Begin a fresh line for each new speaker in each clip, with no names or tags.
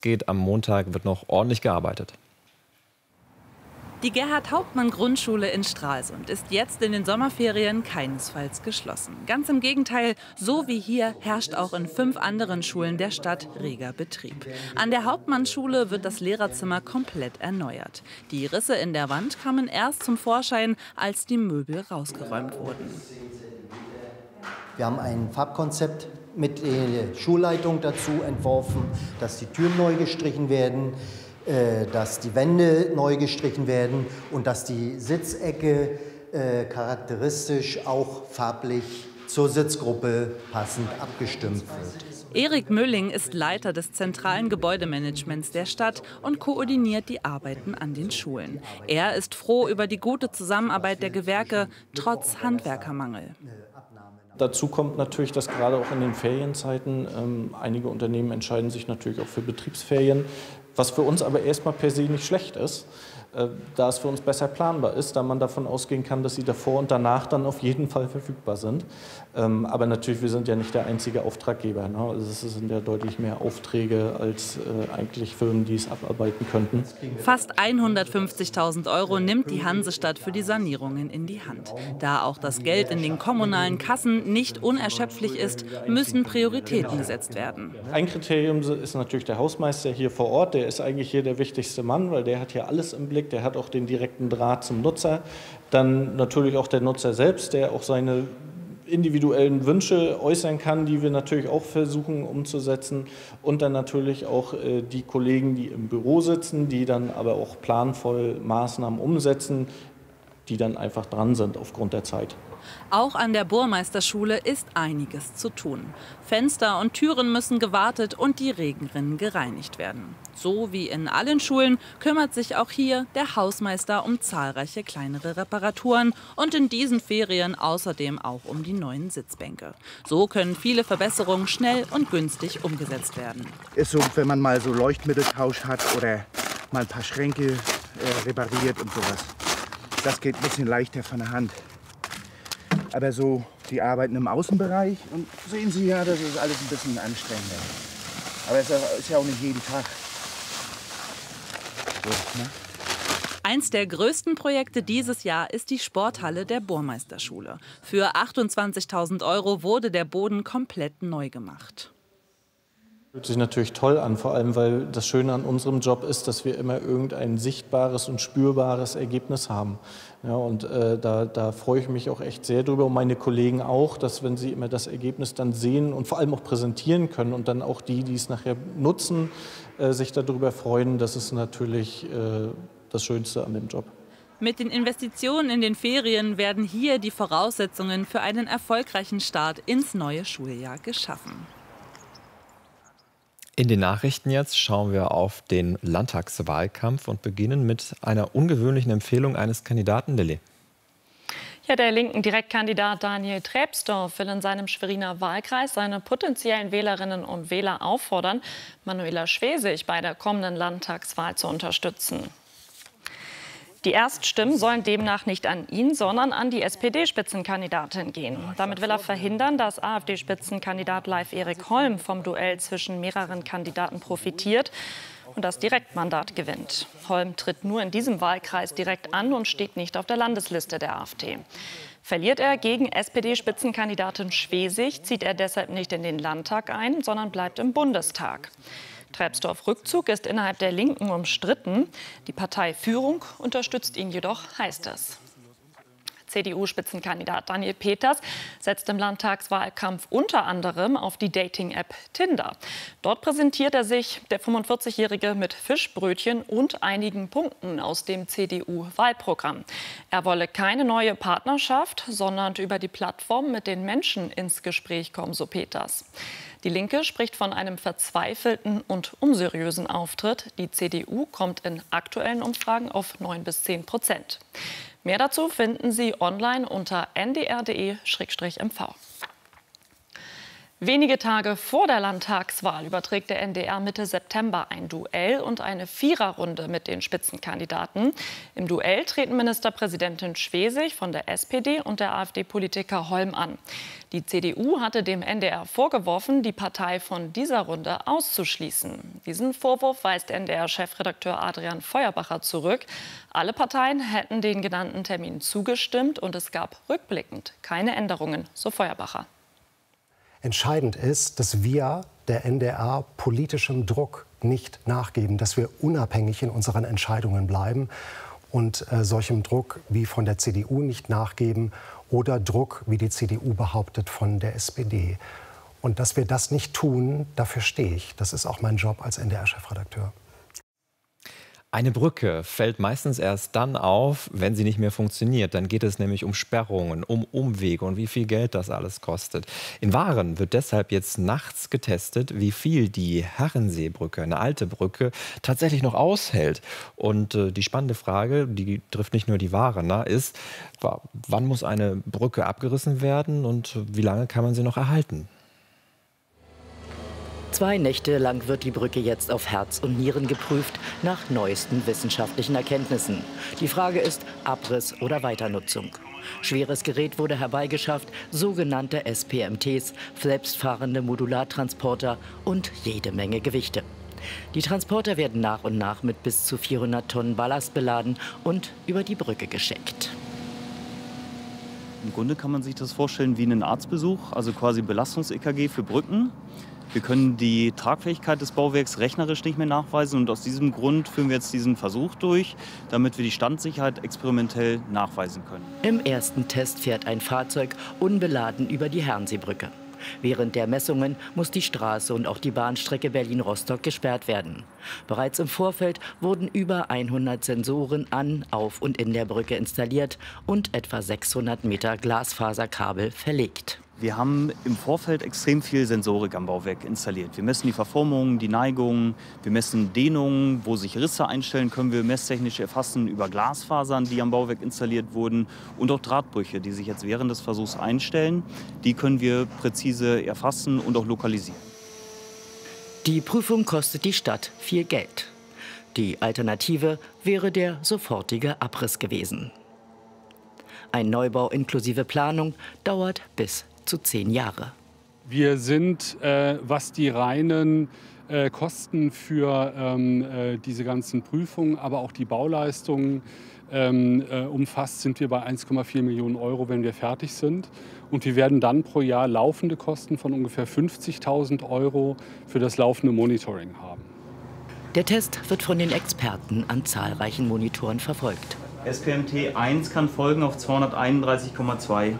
Geht am Montag, wird noch ordentlich gearbeitet.
Die Gerhard-Hauptmann-Grundschule in Stralsund ist jetzt in den Sommerferien keinesfalls geschlossen. Ganz im Gegenteil, so wie hier herrscht auch in 5 anderen Schulen der Stadt reger Betrieb. An der Hauptmann-Schule wird das Lehrerzimmer komplett erneuert. Die Risse in der Wand kamen erst zum Vorschein, als die Möbel rausgeräumt wurden.
Wir haben ein Farbkonzept mit der Schulleitung dazu entworfen, dass die Türen neu gestrichen werden, dass die Wände neu gestrichen werden und dass die Sitzecke charakteristisch auch farblich zur Sitzgruppe passend abgestimmt wird.
Erik Mölling ist Leiter des zentralen Gebäudemanagements der Stadt und koordiniert die Arbeiten an den Schulen. Er ist froh über die gute Zusammenarbeit der Gewerke, trotz Handwerkermangel.
Dazu kommt natürlich, dass gerade auch in den Ferienzeiten einige Unternehmen entscheiden sich natürlich auch für Betriebsferien, was für uns aber erstmal per se nicht schlecht ist, da es für uns besser planbar ist, da man davon ausgehen kann, dass sie davor und danach dann auf jeden Fall verfügbar sind. Aber natürlich, wir sind ja nicht der einzige Auftraggeber. Ne? Also es sind ja deutlich mehr Aufträge als eigentlich Firmen, die es abarbeiten könnten.
Fast 150.000 € nimmt die Hansestadt für die Sanierungen in die Hand. Da auch das Geld in den kommunalen Kassen nicht unerschöpflich ist, müssen Prioritäten gesetzt werden.
Ein Kriterium ist natürlich der Hausmeister hier vor Ort. Der ist eigentlich hier der wichtigste Mann, weil der hat hier alles im Blick. Der hat auch den direkten Draht zum Nutzer. Dann natürlich auch der Nutzer selbst, der auch seine individuellen Wünsche äußern kann, die wir natürlich auch versuchen umzusetzen. Und dann natürlich auch die Kollegen, die im Büro sitzen, die dann aber auch planvoll Maßnahmen umsetzen, die dann einfach dran sind aufgrund der Zeit.
Auch an der Burmeisterschule ist einiges zu tun. Fenster und Türen müssen gewartet und die Regenrinnen gereinigt werden. So wie in allen Schulen kümmert sich auch hier der Hausmeister um zahlreiche kleinere Reparaturen und in diesen Ferien außerdem auch um die neuen Sitzbänke. So können viele Verbesserungen schnell und günstig umgesetzt werden.
Ist so, wenn man mal so Leuchtmitteltausch hat oder mal ein paar Schränke repariert und sowas. Das geht ein bisschen leichter von der Hand. Aber so, die arbeiten im Außenbereich und sehen Sie ja, das ist alles ein bisschen anstrengender. Aber es ist ja auch nicht jeden Tag. So, ne?
Eins der größten Projekte dieses Jahr ist die Sporthalle der Burmeisterschule. Für 28.000 € wurde der Boden komplett neu gemacht.
Hört sich natürlich toll an, vor allem weil das Schöne an unserem Job ist, dass wir immer irgendein sichtbares und spürbares Ergebnis haben. Ja, und da freue ich mich auch echt sehr drüber und meine Kollegen auch, dass wenn sie immer das Ergebnis dann sehen und vor allem auch präsentieren können und dann auch die es nachher nutzen, sich darüber freuen, das ist natürlich das Schönste an dem Job.
Mit den Investitionen in den Ferien werden hier die Voraussetzungen für einen erfolgreichen Start ins neue Schuljahr geschaffen.
In den Nachrichten jetzt schauen wir auf den Landtagswahlkampf und beginnen mit einer ungewöhnlichen Empfehlung eines Kandidaten, Lilly.
Ja, der linken Direktkandidat Daniel Trepsdorf will in seinem Schweriner Wahlkreis seine potenziellen Wählerinnen und Wähler auffordern, Manuela Schwesig bei der kommenden Landtagswahl zu unterstützen. Die Erststimmen sollen demnach nicht an ihn, sondern an die SPD-Spitzenkandidatin gehen. Damit will er verhindern, dass AfD-Spitzenkandidat Leif Erik Holm vom Duell zwischen mehreren Kandidaten profitiert und das Direktmandat gewinnt. Holm tritt nur in diesem Wahlkreis direkt an und steht nicht auf der Landesliste der AfD. Verliert er gegen SPD-Spitzenkandidatin Schwesig, zieht er deshalb nicht in den Landtag ein, sondern bleibt im Bundestag. Trepsdorf Rückzug ist innerhalb der Linken umstritten. Die Parteiführung unterstützt ihn jedoch, heißt es. CDU-Spitzenkandidat Daniel Peters setzt im Landtagswahlkampf unter anderem auf die Dating-App Tinder. Dort präsentiert er sich, der 45-Jährige, mit Fischbrötchen und einigen Punkten aus dem CDU-Wahlprogramm. Er wolle keine neue Partnerschaft, sondern über die Plattform mit den Menschen ins Gespräch kommen, so Peters. Die Linke spricht von einem verzweifelten und unseriösen Auftritt. Die CDU kommt in aktuellen Umfragen auf 9–10%. Mehr dazu finden Sie online unter ndr.de/mv. Wenige Tage vor der Landtagswahl überträgt der NDR Mitte September ein Duell und eine Viererrunde mit den Spitzenkandidaten. Im Duell treten Ministerpräsidentin Schwesig von der SPD und der AfD-Politiker Holm an. Die CDU hatte dem NDR vorgeworfen, die Partei von dieser Runde auszuschließen. Diesen Vorwurf weist NDR-Chefredakteur Adrian Feuerbacher zurück. Alle Parteien hätten den genannten Termin zugestimmt und es gab rückblickend keine Änderungen, so Feuerbacher.
Entscheidend ist, dass wir, der NDR, politischem Druck nicht nachgeben, dass wir unabhängig in unseren Entscheidungen bleiben und solchem Druck wie von der CDU nicht nachgeben oder Druck, wie die CDU behauptet, von der SPD. Und dass wir das nicht tun, dafür stehe ich. Das ist auch mein Job als NDR-Chefredakteur.
Eine Brücke fällt meistens erst dann auf, wenn sie nicht mehr funktioniert. Dann geht es nämlich um Sperrungen, um Umwege und wie viel Geld das alles kostet. In Waren wird deshalb jetzt nachts getestet, wie viel die Herrenseebrücke, eine alte Brücke, tatsächlich noch aushält. Und die spannende Frage, die trifft nicht nur die Waren, ist, wann muss eine Brücke abgerissen werden und wie lange kann man sie noch erhalten?
2 Nächte lang wird die Brücke jetzt auf Herz und Nieren geprüft, nach neuesten wissenschaftlichen Erkenntnissen. Die Frage ist Abriss oder Weiternutzung. Schweres Gerät wurde herbeigeschafft, sogenannte SPMTs, selbstfahrende Modulartransporter und jede Menge Gewichte. Die Transporter werden nach und nach mit bis zu 400 Tonnen Ballast beladen und über die Brücke geschickt.
Im Grunde kann man sich das vorstellen wie einen Arztbesuch, also quasi Belastungs-EKG für Brücken. Wir können die Tragfähigkeit des Bauwerks rechnerisch nicht mehr nachweisen und aus diesem Grund führen wir jetzt diesen Versuch durch, damit wir die Standsicherheit experimentell nachweisen können.
Im ersten Test fährt ein Fahrzeug unbeladen über die Herrenseebrücke. Während der Messungen muss die Straße und auch die Bahnstrecke Berlin-Rostock gesperrt werden. Bereits im Vorfeld wurden über 100 Sensoren an, auf und in der Brücke installiert und etwa 600 Meter Glasfaserkabel verlegt.
Wir haben im Vorfeld extrem viel Sensorik am Bauwerk installiert. Wir messen die Verformungen, die Neigungen, wir messen Dehnungen, wo sich Risse einstellen, können wir messtechnisch erfassen über Glasfasern, die am Bauwerk installiert wurden und auch Drahtbrüche, die sich jetzt während des Versuchs einstellen. Die können wir präzise erfassen und auch lokalisieren.
Die Prüfung kostet die Stadt viel Geld. Die Alternative wäre der sofortige Abriss gewesen. Ein Neubau inklusive Planung dauert bis zu 10 Jahre.
Wir sind, was die reinen Kosten für diese ganzen Prüfungen, aber auch die Bauleistungen umfasst, sind wir bei 1,4 Millionen Euro, wenn wir fertig sind. Und wir werden dann pro Jahr laufende Kosten von ungefähr 50.000 Euro für das laufende Monitoring haben.
Der Test wird von den Experten an zahlreichen Monitoren verfolgt.
SPMT 1 kann folgen auf 231,2.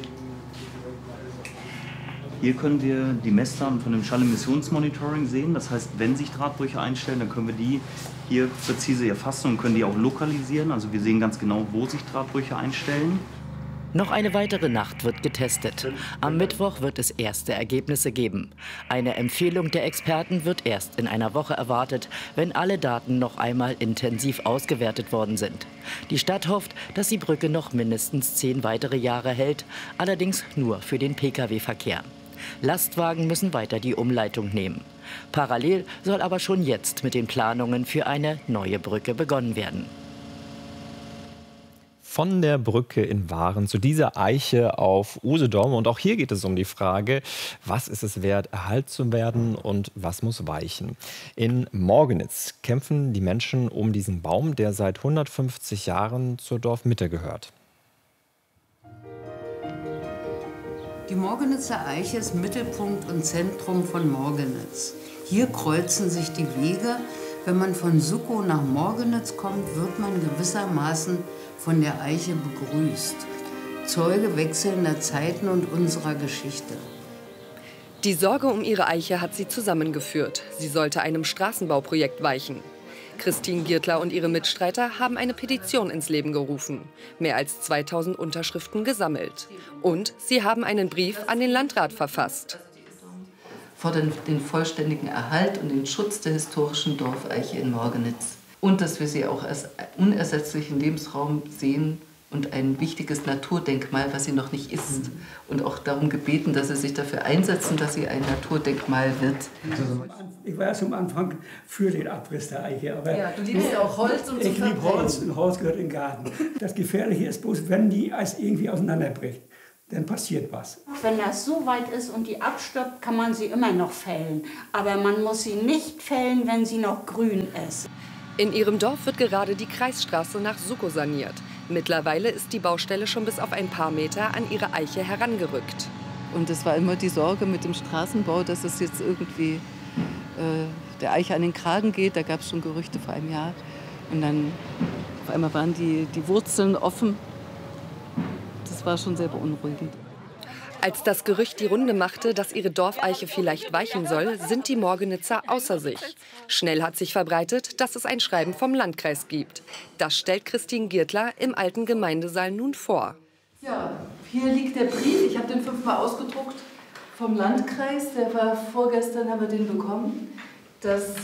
Hier können wir die Messdaten von dem Schallemissionsmonitoring sehen. Das heißt, wenn sich Drahtbrüche einstellen, dann können wir die hier präzise erfassen und können die auch lokalisieren. Also wir sehen ganz genau, wo sich Drahtbrüche einstellen.
Noch eine weitere Nacht wird getestet. Am Mittwoch wird es erste Ergebnisse geben. Eine Empfehlung der Experten wird erst in einer Woche erwartet, wenn alle Daten noch einmal intensiv ausgewertet worden sind. Die Stadt hofft, dass die Brücke noch mindestens 10 weitere Jahre hält, allerdings nur für den Pkw-Verkehr. Lastwagen müssen weiter die Umleitung nehmen. Parallel soll aber schon jetzt mit den Planungen für eine neue Brücke begonnen werden.
Von der Brücke in Waren zu dieser Eiche auf Usedom. Und auch hier geht es um die Frage, was ist es wert, erhalten zu werden und was muss weichen. In Morgenitz kämpfen die Menschen um diesen Baum, der seit 150 Jahren zur Dorfmitte gehört.
Die Morgenitzer Eiche ist Mittelpunkt und Zentrum von Morgenitz. Hier kreuzen sich die Wege. Wenn man von Suckow nach Morgenitz kommt, wird man gewissermaßen von der Eiche begrüßt. Zeuge wechselnder Zeiten und unserer Geschichte.
Die Sorge um ihre Eiche hat sie zusammengeführt. Sie sollte einem Straßenbauprojekt weichen. Christine Giertler und ihre Mitstreiter haben eine Petition ins Leben gerufen, mehr als 2000 Unterschriften gesammelt. Und sie haben einen Brief an den Landrat verfasst.
Fordern den vollständigen Erhalt und den Schutz der historischen Dorfeiche in Morgenitz. Und dass wir sie auch als unersetzlichen Lebensraum sehen und ein wichtiges Naturdenkmal, was sie noch nicht ist. Und auch darum gebeten, dass sie sich dafür einsetzen, dass sie ein Naturdenkmal wird.
Ich war erst am Anfang für den Abriss der Eiche. Aber
ja, du liebst ja auch Holz und
ich liebe Holz und Holz gehört in den Garten. Das Gefährliche ist bloß, wenn die Eis irgendwie auseinanderbricht, dann passiert was.
Wenn das so weit ist und die abstirbt, kann man sie immer noch fällen. Aber man muss sie nicht fällen, wenn sie noch grün ist.
In ihrem Dorf wird gerade die Kreisstraße nach Suckow saniert. Mittlerweile ist die Baustelle schon bis auf ein paar Meter an ihre Eiche herangerückt.
Und es war immer die Sorge mit dem Straßenbau, dass es jetzt irgendwie der Eiche an den Kragen geht. Da gab es schon Gerüchte vor einem Jahr. Und dann auf einmal waren die Wurzeln offen. Das war schon sehr beunruhigend.
Als das Gerücht die Runde machte, dass ihre Dorfeiche vielleicht weichen soll, sind die Morgenitzer außer sich. Schnell hat sich verbreitet, dass es ein Schreiben vom Landkreis gibt. Das stellt Christine Giertler im alten Gemeindesaal nun vor.
Ja, hier liegt der Brief. Ich habe den 5-mal ausgedruckt vom Landkreis. Der war vorgestern, haben wir den bekommen, dass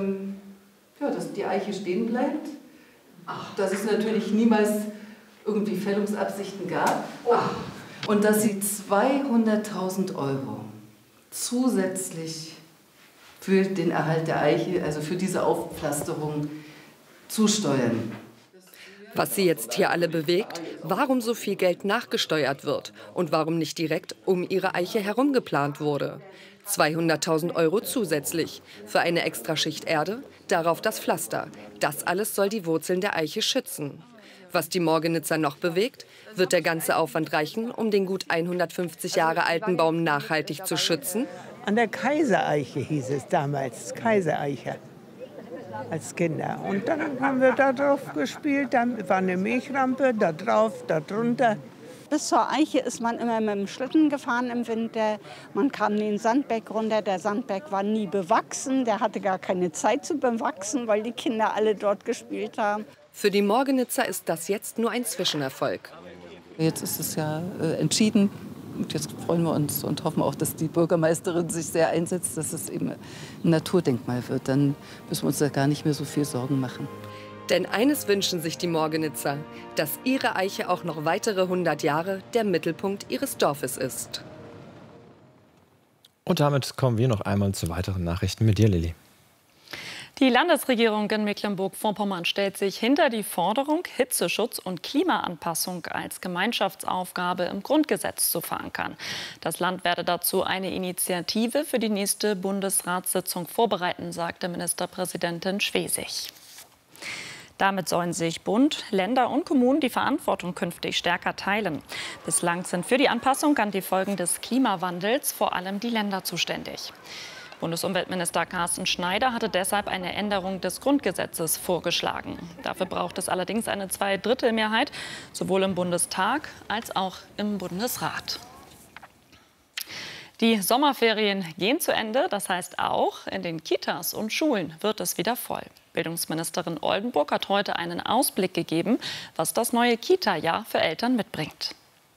die Eiche stehen bleibt. Ach, dass es natürlich niemals irgendwie Fällungsabsichten gab. Und dass sie 200.000 € zusätzlich für den Erhalt der Eiche, also für diese Aufpflasterung, zusteuern.
Was sie jetzt hier alle bewegt, warum so viel Geld nachgesteuert wird und warum nicht direkt um ihre Eiche herum geplant wurde. 200.000 € zusätzlich für eine Extraschicht Erde, darauf das Pflaster. Das alles soll die Wurzeln der Eiche schützen. Was die Morgenitzer noch bewegt, wird der ganze Aufwand reichen, um den gut 150 Jahre alten Baum nachhaltig zu schützen?
An der Kaisereiche hieß es damals, Kaisereiche, als Kinder. Und dann haben wir da drauf gespielt, dann war eine Milchrampe, da drauf, da drunter.
Bis zur Eiche ist man immer mit dem Schlitten gefahren im Winter. Man kam den Sandberg runter. Der Sandberg war nie bewachsen. Der hatte gar keine Zeit zu bewachsen, weil die Kinder alle dort gespielt haben.
Für die Morgenitzer ist das jetzt nur ein Zwischenerfolg.
Jetzt ist es ja entschieden. Und jetzt freuen wir uns und hoffen auch, dass die Bürgermeisterin sich sehr einsetzt, dass es eben ein Naturdenkmal wird. Dann müssen wir uns da gar nicht mehr so viel Sorgen machen.
Denn eines wünschen sich die Morgenitzer, dass ihre Eiche auch noch weitere 100 Jahre der Mittelpunkt ihres Dorfes ist.
Und damit kommen wir noch einmal zu weiteren Nachrichten mit dir, Lilly.
Die Landesregierung in Mecklenburg-Vorpommern stellt sich hinter die Forderung, Hitzeschutz und Klimaanpassung als Gemeinschaftsaufgabe im Grundgesetz zu verankern. Das Land werde dazu eine Initiative für die nächste Bundesratssitzung vorbereiten, sagte Ministerpräsidentin Schwesig. Damit sollen sich Bund, Länder und Kommunen die Verantwortung künftig stärker teilen. Bislang sind für die Anpassung an die Folgen des Klimawandels vor allem die Länder zuständig. Bundesumweltminister Carsten Schneider hatte deshalb eine Änderung des Grundgesetzes vorgeschlagen. Dafür braucht es allerdings eine Zweidrittelmehrheit, sowohl im Bundestag als auch im Bundesrat. Die Sommerferien gehen zu Ende, das heißt auch in den Kitas und Schulen wird es wieder voll. Bildungsministerin Oldenburg hat heute einen Ausblick gegeben, was das neue Kita-Jahr für Eltern mitbringt.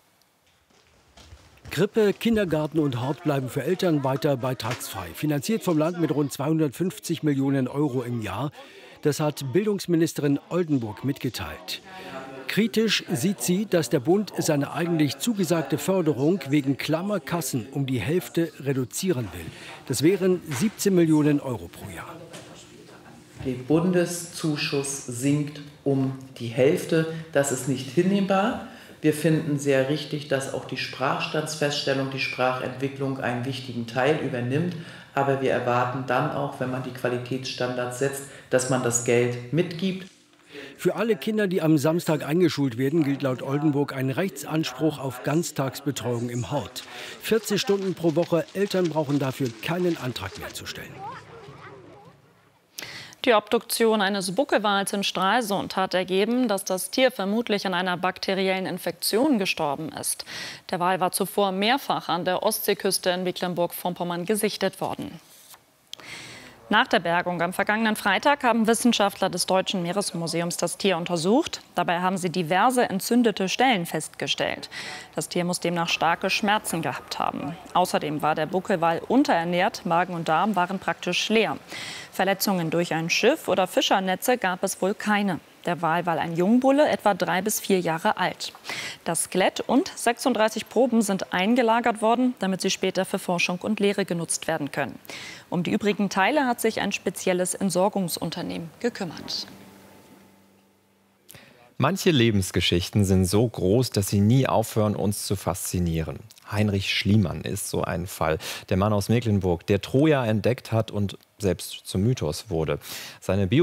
Krippe, Kindergarten und Hort bleiben für Eltern weiter beitragsfrei. Finanziert vom Land mit rund 250 Millionen € im Jahr. Das hat Bildungsministerin Oldenburg mitgeteilt. Kritisch sieht sie, dass der Bund seine eigentlich zugesagte Förderung wegen klammer Kassen um die Hälfte reduzieren will. Das wären 17 Millionen € pro Jahr.
Der Bundeszuschuss sinkt um die Hälfte. Das ist nicht hinnehmbar. Wir finden sehr richtig, dass auch die Sprachstandsfeststellung, die Sprachentwicklung einen wichtigen Teil übernimmt. Aber wir erwarten dann auch, wenn man die Qualitätsstandards setzt, dass man das Geld mitgibt.
Für alle Kinder, die am Samstag eingeschult werden, gilt laut Oldenburg ein Rechtsanspruch auf Ganztagsbetreuung im Hort. 40 Stunden pro Woche. Eltern brauchen dafür keinen Antrag mehr zu stellen.
Die Obduktion eines Buckelwals in Stralsund hat ergeben, dass das Tier vermutlich an einer bakteriellen Infektion gestorben ist. Der Wal war zuvor mehrfach an der Ostseeküste in Mecklenburg-Vorpommern gesichtet worden. Nach der Bergung am vergangenen Freitag haben Wissenschaftler des Deutschen Meeresmuseums das Tier untersucht. Dabei haben sie diverse entzündete Stellen festgestellt. Das Tier muss demnach starke Schmerzen gehabt haben. Außerdem war der Buckelwal unterernährt, Magen und Darm waren praktisch leer. Verletzungen durch ein Schiff oder Fischernetze gab es wohl keine. Der Wal war ein Jungbulle, etwa 3 bis 4 Jahre alt. Das Skelett und 36 Proben sind eingelagert worden, damit sie später für Forschung und Lehre genutzt werden können. Um die übrigen Teile hat sich ein spezielles Entsorgungsunternehmen gekümmert.
Manche Lebensgeschichten sind so groß, dass sie nie aufhören, uns zu faszinieren. Heinrich Schliemann ist so ein Fall. Der Mann aus Mecklenburg, der Troja entdeckt hat und selbst zum Mythos wurde. Seine